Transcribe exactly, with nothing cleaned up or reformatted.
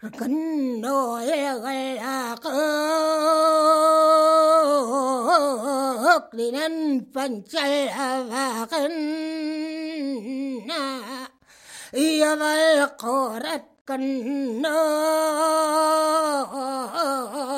kính đôi gà cước đi nên phần chạy và kính ia vây cổ đất kính